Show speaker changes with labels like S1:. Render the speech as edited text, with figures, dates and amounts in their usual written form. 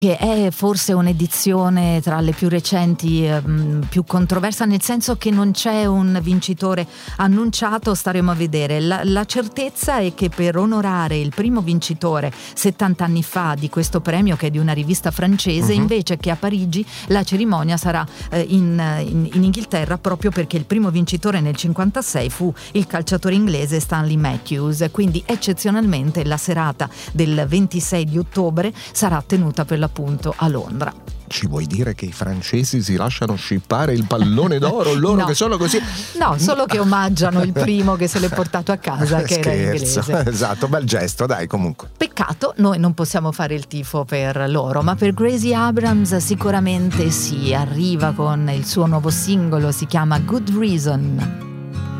S1: che è forse un'edizione tra le più recenti, più controversa, nel senso che non c'è un vincitore annunciato. Staremo a vedere. La certezza è che per onorare il primo vincitore 70 anni fa di questo premio, che è di una rivista francese, invece che a Parigi, la cerimonia sarà in Inghilterra, proprio perché il primo vincitore nel 56 fu il calciatore inglese Stanley Matthews. Quindi eccezionalmente la serata del 26 di ottobre sarà tenuta per l'appunto a Londra.
S2: Ci vuoi dire che i francesi si lasciano scippare il pallone d'oro, loro
S1: No.
S2: che sono così?
S1: No, solo che omaggiano il primo che se l'è portato a casa, che era inglese.
S2: Esatto, bel gesto, dai, comunque.
S1: Peccato, noi non possiamo fare il tifo per loro, ma per Gracie Abrams sicuramente sì. Arriva con il suo nuovo singolo, si chiama Good Reason.